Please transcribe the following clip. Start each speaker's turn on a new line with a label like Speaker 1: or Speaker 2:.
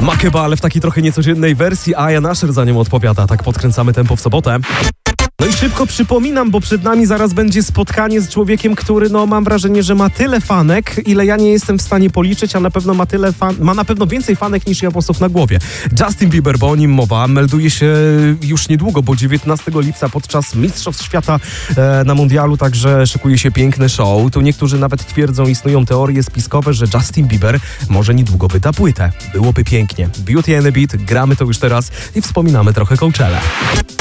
Speaker 1: Makeba, ale w takiej trochę niecodziennej wersji, a Aya Nasher za nią odpowiada. Tak podkręcamy tempo w sobotę. No i szybko przypominam, bo przed nami zaraz będzie spotkanie z człowiekiem, który, mam wrażenie, że ma tyle fanek, ile ja nie jestem w stanie policzyć, a na pewno ma na pewno więcej fanek niż ja włosów na głowie. Justin Bieber, bo o nim mowa, melduje się już niedługo, bo 19 lipca podczas Mistrzostw Świata na Mundialu, także szykuje się piękny show. Tu niektórzy nawet twierdzą, istnieją teorie spiskowe, że Justin Bieber może niedługo wyda płytę. Byłoby pięknie. Beauty and the Beat, gramy to już teraz i wspominamy trochę Coachellę.